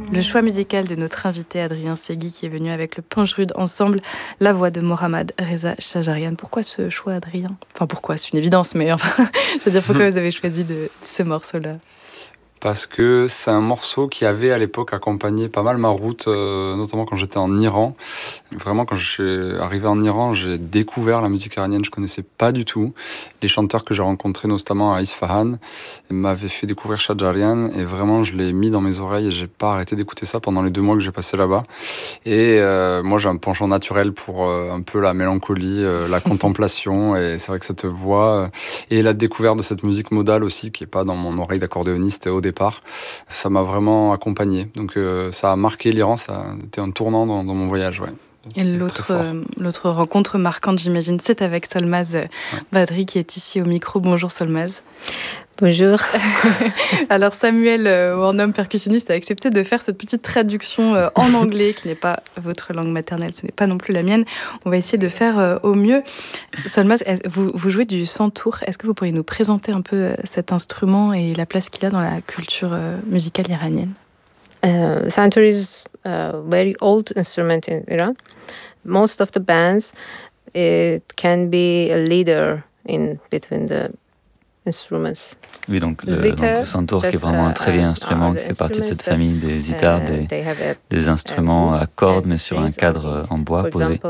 Le choix musical de notre invité Adrien Segui qui est venu avec le Pangerud ensemble, la voix de Mohammad Reza Shajarian. Pourquoi ce choix, Adrien ? Enfin, pourquoi ? C'est une évidence, mais enfin, je veux dire, pourquoi vous avez choisi ce morceau-là ? Parce que c'est un morceau qui avait à l'époque accompagné pas mal ma route, notamment quand j'étais en Iran. Vraiment, quand je suis arrivé en Iran, j'ai découvert la musique iranienne, je ne connaissais pas du tout. Les chanteurs que j'ai rencontrés, notamment à Isfahan, m'avaient fait découvrir Shajarian et vraiment, je l'ai mis dans mes oreilles et je n'ai pas arrêté d'écouter ça pendant les 2 mois que j'ai passé là-bas. Et moi, j'ai un penchant naturel pour un peu la mélancolie, la contemplation, et c'est vrai que cette voix et la découverte de cette musique modale aussi, qui n'est pas dans mon oreille d'accordéoniste au départ, ça m'a vraiment accompagné. Donc ça a marqué l'Iran, ça a été un tournant dans mon voyage, ouais. Et l'autre rencontre marquante, j'imagine, c'est avec Solmaz Badri qui est ici au micro. Bonjour Solmaz. Bonjour. Alors Samuel Warnum, percussionniste, a accepté de faire cette petite traduction en anglais, qui n'est pas votre langue maternelle, ce n'est pas non plus la mienne. On va essayer de faire au mieux. Solmaz, vous jouez du santour. Est-ce que vous pourriez nous présenter un peu cet instrument et la place qu'il a dans la culture musicale iranienne ? Santoor is a very old instrument in Iran. Most of the bands, it can be a leader in between the instruments. Oui, donc le santoor, qui est vraiment un très vieil instrument, qui fait partie de cette famille des zithars, des instruments à cordes, mais sur un cadre en bois posé.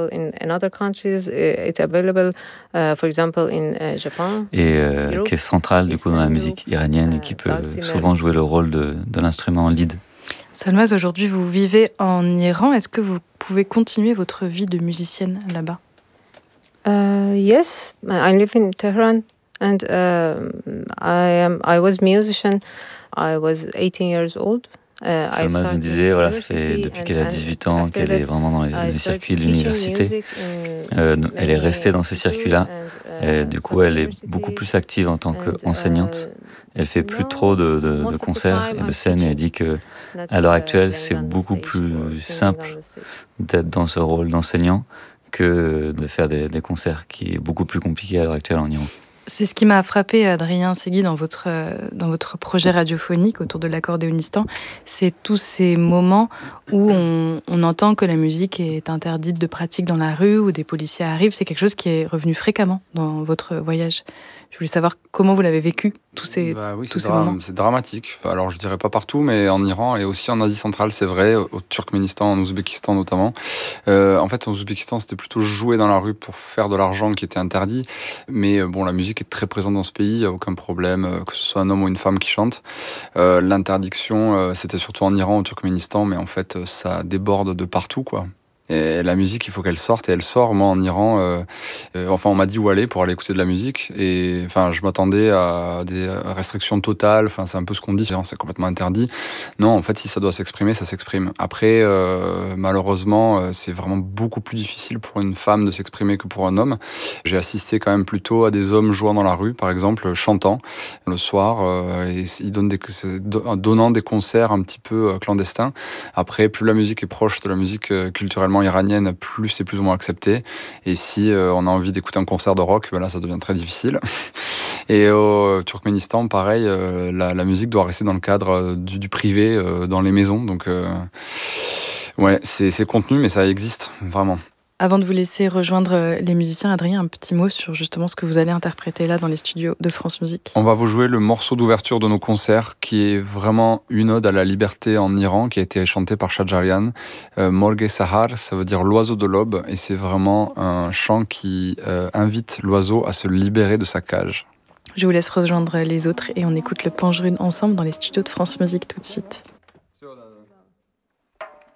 Et qui est central du coup dans la musique iranienne et qui peut souvent jouer le rôle de l'instrument lead. Solmaz, aujourd'hui vous vivez en Iran. Est-ce que vous pouvez continuer votre vie de musicienne là-bas ? Yes, I live in Tehran. And I was musician. I was 18 years old. Solmaz me disait, voilà, ça fait depuis qu'elle a 18 ans qu'elle est vraiment dans les circuits de l'université. Elle est restée dans ces circuits-là. Et du coup, elle est beaucoup plus active en tant qu'enseignante. Elle fait plus trop de concerts et de scènes. Et elle dit que à l'heure actuelle, c'est beaucoup plus simple d'être dans ce rôle d'enseignant que de faire des concerts, qui est beaucoup plus compliqué à l'heure actuelle en Iran. C'est ce qui m'a frappé, Adrien Segui, dans votre projet radiophonique autour de l'accordéonistan. C'est tous ces moments où on entend que la musique est interdite de pratique dans la rue, où des policiers arrivent. C'est quelque chose qui est revenu fréquemment dans votre voyage. Je voulais savoir comment vous l'avez vécu, tous ces moments. C'est dramatique. Enfin, alors, je dirais pas partout, mais en Iran et aussi en Asie centrale, c'est vrai, au Turkménistan, en Ouzbékistan notamment. En fait, en Ouzbékistan, c'était plutôt jouer dans la rue pour faire de l'argent qui était interdit. Mais bon, la musique est très présente dans ce pays, il n'y a aucun problème, que ce soit un homme ou une femme qui chante. L'interdiction, c'était surtout en Iran, au Turkménistan, mais en fait, ça déborde de partout, quoi. Et la musique, il faut qu'elle sorte, et elle sort. Moi, en Iran, on m'a dit où aller pour aller écouter de la musique, et enfin, je m'attendais à des restrictions totales. Enfin, c'est un peu ce qu'on dit, c'est complètement interdit. Non, en fait, si ça doit s'exprimer, ça s'exprime. Après, malheureusement, c'est vraiment beaucoup plus difficile pour une femme de s'exprimer que pour un homme. J'ai assisté quand même plutôt à des hommes jouant dans la rue, par exemple, chantant le soir, et ils donnant des concerts un petit peu clandestins. Après, plus la musique est proche de la musique culturellement iranienne, plus c'est plus ou moins accepté. Et si on a envie d'écouter un concert de rock, ben là, ça devient très difficile. Et au Turkménistan, pareil, la musique doit rester dans le cadre du privé, dans les maisons. Donc, ouais, c'est contenu, mais ça existe, vraiment. Avant de vous laisser rejoindre les musiciens, Adrien, un petit mot sur justement ce que vous allez interpréter là dans les studios de France Musique. On va vous jouer le morceau d'ouverture de nos concerts, qui est vraiment une ode à la liberté en Iran, qui a été chanté par Shajarian. Morghe Sahar, ça veut dire l'oiseau de l'aube, et c'est vraiment un chant qui invite l'oiseau à se libérer de sa cage. Je vous laisse rejoindre les autres et on écoute le Pangerud ensemble dans les studios de France Musique tout de suite.